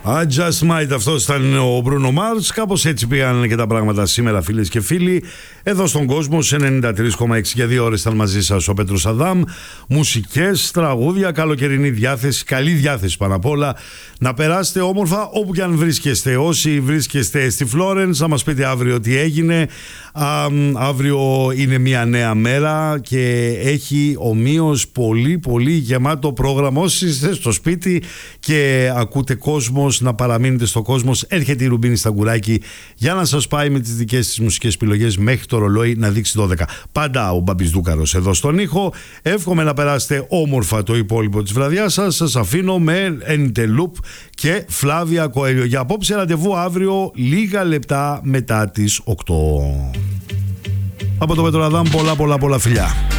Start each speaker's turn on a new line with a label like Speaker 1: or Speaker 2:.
Speaker 1: I just might, αυτό ήταν ο Μπρούνο Μάρς. Κάπως έτσι πήγαν και τα πράγματα σήμερα, φίλες και φίλοι. Εδώ στον κόσμο, σε 93,6 για 2 ώρες ήταν μαζί σας ο Πέτρος Αδάμ. Μουσικές, τραγούδια, καλοκαιρινή διάθεση, καλή διάθεση πάνω απ' όλα. Να περάσετε όμορφα όπου και αν βρίσκεστε. Όσοι βρίσκεστε στη Φλόρενς, να μας πείτε αύριο τι έγινε. Αύριο είναι μια νέα μέρα και έχει ομοίως πολύ γεμάτο πρόγραμμα. Όσοι είστε στο σπίτι και ακούτε κόσμος, να παραμείνετε στο κόσμος. Έρχεται η Ρουμπίνη Σταγκουράκη για να σας πάει με τις δικές της μουσικές επιλογές μέχρι το ρολόι να δείξει 12. Πάντα ο Μπαμπής Δούκαρος εδώ στον ήχο. Εύχομαι να περάσετε όμορφα το υπόλοιπο της βραδιάς σας. Σας αφήνω με Ενιτελούπ και Φλάβια Κοέλιο. Για απόψε ραντεβού αύριο λίγα λεπτά μετά τις 8. Από το Πέτρο Αδάμ πολλά φιλιά.